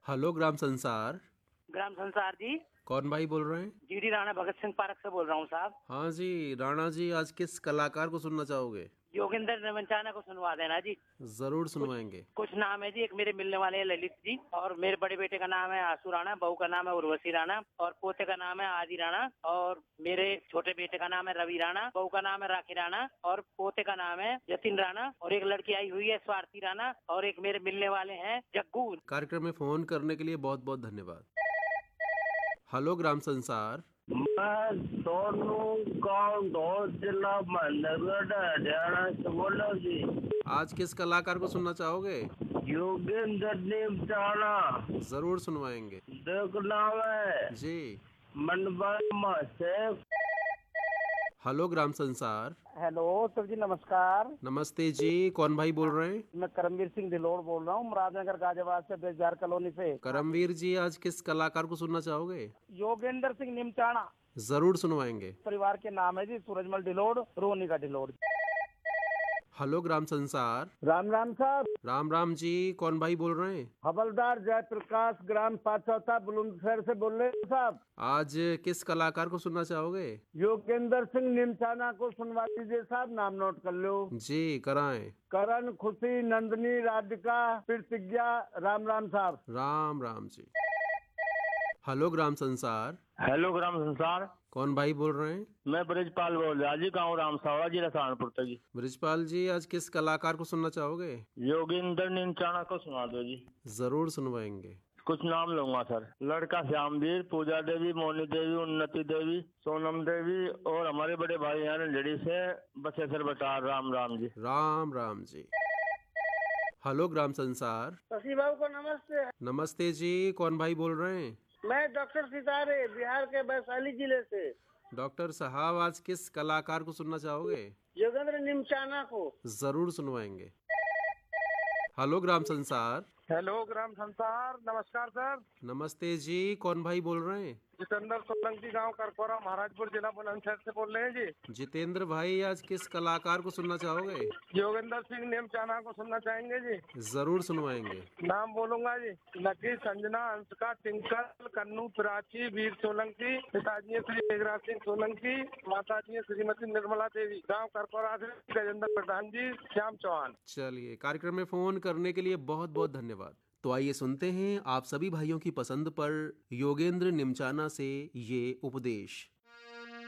Hello ग्राम संसार। ग्राम संसार जी। कौन भाई बोल रहे हैं? जीडी राणा भगत सिंह पार्क से बोल रहा हूँ साहब। हाँ जी राणा जी, आज किस कलाकार को सुनना चाहोगे? योगेंद्र निमंचाना को सुनवा देना जी। जरूर कुछ सुनवाएंगे। कुछ नाम है जी। एक मेरे मिलने वाले हैं ललित जी, और मेरे बड़े बेटे का नाम है आशु राणा, बहू का नाम है उर्वशी राणा, और पोते का नाम है आदि राणा, और मेरे छोटे बेटे का नाम है रवि राणा, बहू का नाम है राखी राणा, और पोते का नाम है जतिन राणा, और एक लड़की आई हुई है स्वाति राणा, और एक मेरे मिलने वाले हैं जग्गू। कार्यक्रम में फोन करने के लिए बहुत बहुत धन्यवाद। हेलो ग्राम संसार। मैं सोनू गांव धौल जिला महेंद्रगढ़ हरियाणा से बोल रहा हूँ जी। आज किस कलाकार को सुनना चाहोगे? योगेंद्र निमचाना। जरूर सुनवाएंगे देख नाम है जी। मनबा से। हेलो ग्राम संसार। हेलो सर जी, नमस्कार। नमस्ते जी, कौन भाई बोल रहे हैं? मैं करमवीर सिंह धिलोड़ बोल रहा हूँ, मुरादनगर गाजियाबाद से, बेजार कॉलोनी से। करमवीर जी, आज किस कलाकार को सुनना चाहोगे? योगेंद्र सिंह निमचाना जरूर सुनवाएंगे। परिवार के नाम है जी, सूरजमल ढिलोड़, रोहनी का ढिलोड़। हेलो ग्राम संसार। राम राम साहब। राम राम जी, कौन भाई बोल रहे हैं? हवलदार जयप्रकाश, ग्राम पाचौथा, बुलंदशहर से बोल रहे हैं साहब। आज किस कलाकार को सुनना चाहोगे? योगेंद्र सिंह निमचाना को सुनवा दीजिए साहब, नाम नोट कर लो। जी कराएं। करण, खुशी, नंदनी, राधिका, प्रतिज्ञा। राम राम साहब। राम राम जी। हेलो ग्राम संसार। हेलो ग्राम संसार। कौन भाई बोल रहे हैं? मैं ब्रजपाल बोल रहा जी, गाँव रामसावड़ा जिला सहारनपुर तक जी। ब्रिजपाल जी, आज किस कलाकार को सुनना चाहोगे? योगेंद्र निमचाना को सुना दो जी। जरूर सुनवाएंगे। कुछ नाम लूंगा सर। लड़का श्यामवीर, पूजा देवी, मोनी देवी, उन्नति देवी, सोनम देवी, और हमारे बड़े भाई हैं रंजड़ी से बसेसर बटार। राम राम जी। राम राम जी। हेलो ग्राम संसार। शशि बाबू को नमस्ते। नमस्ते जी, कौन भाई बोल रहे हैं? मैं डॉक्टर सितारे, बिहार के वैशाली जिले से। डॉक्टर साहब, आज किस कलाकार को सुनना चाहोगे? योगेंद्र निमचाना को। जरूर सुनवाएंगे। हेलो ग्राम संसार। हेलो ग्राम संसार, नमस्कार सर। नमस्ते जी, कौन भाई बोल रहे हैं? जितेंद्र सोलंकी, गांव करकोरा, महाराजपुर जिला, बुलंदशहर से बोल रहे हैं जी। जितेंद्र भाई, आज किस कलाकार को सुनना चाहोगे? योगेंद्र सिंह निमचाना को सुनना चाहेंगे जी। जरूर सुनवाएंगे। नाम बोलूंगा जी। नकी, संजना, अंशका, टिंकल, कन्नू, प्राची, वीर सोलंकी, पिताजी हैं श्री मेघराज सिंह सोलंकी, माता जी हैं श्रीमती निर्मला देवी, गाँव करकोरा से गजेंद्र प्रधान जी, श्याम चौहान। चलिए, कार्यक्रम में फोन करने के लिए बहुत बहुत धन्यवाद। तो आइए सुनते हैं आप सभी भाइयों की पसंद पर योगेंद्र निमचाना से ये उपदेश।